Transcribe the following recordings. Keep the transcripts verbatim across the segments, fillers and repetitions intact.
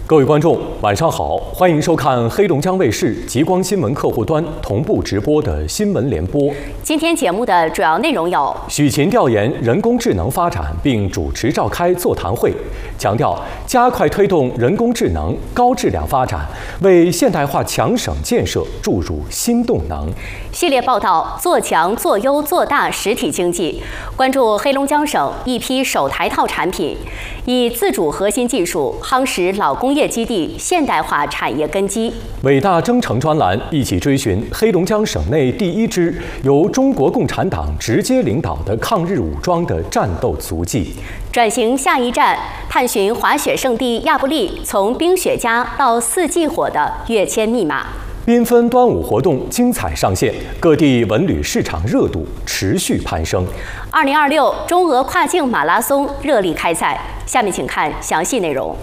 各位观众，晚上好，欢迎收看黑龙江卫视极光新闻客户端同步直播的新闻联播。 今天节目的主要内容有： 许勤调研人工智能发展，并主持召开座谈会，强调加快推动人工智能高质量发展，为现代化强省建设注入新动能。 系列报道做强、做优、做大实体经济，关注黑龙江省一批首台套产品，以自主核心技术夯实老工业基地现代化产业根基。 伟大征程专栏一起追寻黑龙江省内第一支由中国共产党直接领导的抗日武装的战斗足迹。 转型下一站，探寻滑雪圣地亚布力从冰雪家到四季火的跃迁密码。 缤纷端午活动精彩上线，各地文旅市场热度持续攀升。 二零二六中俄跨境马拉松热力开赛，下面请看详细内容。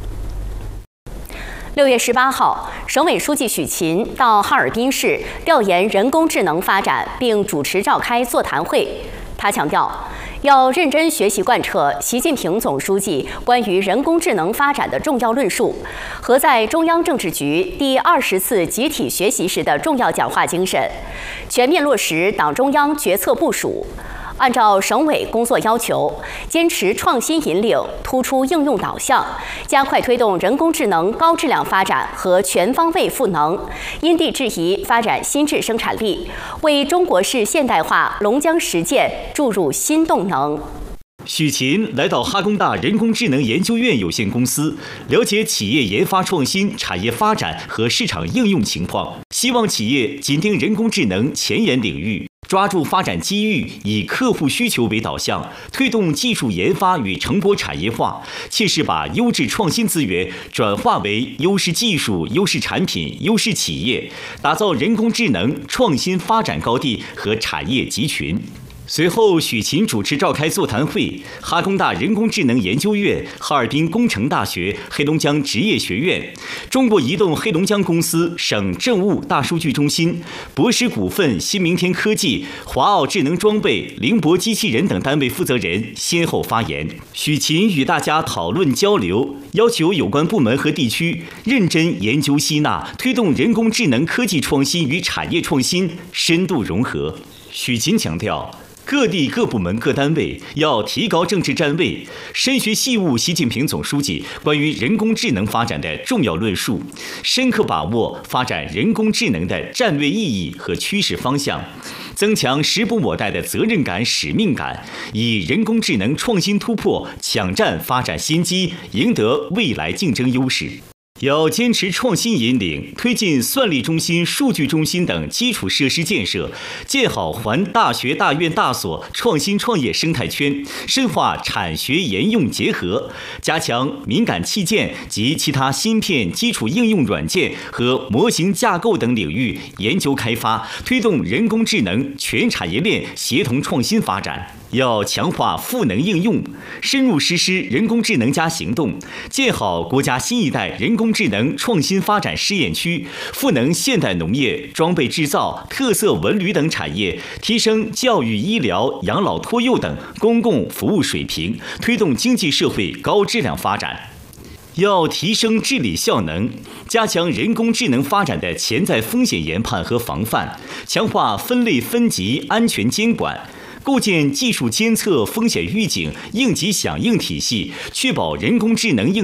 六月十八号，省委书记许勤到哈尔滨市调研人工智能发展，并主持召开座谈会。他强调，要认真学习贯彻习近平总书记关于人工智能发展的重要论述和在中央政治局第二十次集体学习时的重要讲话精神，全面落实党中央决策部署，按照省委工作要求，坚持创新引领，突出应用导向，加快推动人工智能高质量发展和全方位赋能，因地制宜发展新质生产力，为中国式现代化龙江实践注入新动能。 许勤来到哈工大人工智能研究院有限公司，了解企业研发创新、产业发展和市场应用情况，希望企业紧盯人工智能前沿领域，抓住发展机遇，以客户需求为导向，推动技术研发与成果产业化，切实把优质创新资源转化为优势技术、优势产品、优势企业，打造人工智能创新发展高地和产业集群。随后，许勤主持召开座谈会，哈工大人工智能研究院、哈尔滨工程大学、黑龙江职业学院、中国移动黑龙江公司省政务大数据中心、博时股份、新明天科技、华奥智能装备、凌博机器人等单位负责人先后发言。许勤与大家讨论交流，要求有关部门和地区认真研究吸纳，推动人工智能科技创新与产业创新深度融合。许勤强调，各地各部门各单位要提高政治站位，深学细悟习近平总书记关于人工智能发展的重要论述，深刻把握发展人工智能的战略意义和趋势方向，增强时不我待的责任感、使命感，以人工智能创新突破抢占发展先机，赢得未来竞争优势。要坚持创新引领，推进算力中心、数据中心等基础设施建设，建好环大学、大院、大所创新创业生态圈，深化产学研用结合，加强敏感器件及其他芯片、基础应用软件和模型架构等领域研究开发，推动人工智能全产业链协同创新发展。要强化赋能应用，深入实施人工智能加行动，建好国家新一代人工智能创新发展试验区，赋能现代农业、装备制造、特色文旅等产业，提升教育、医疗、养老托幼等公共服务水平，推动经济社会高质量发展。要提升治理效能，加强人工智能发展的潜在风险研判和防范，强化分类分级安全监管，构建技术监测、风险预警、应急响应体系，确保人工智能应